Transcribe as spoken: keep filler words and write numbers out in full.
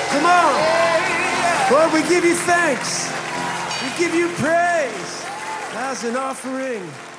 Come on. Lord, we give you thanks. We give you praise as an offering.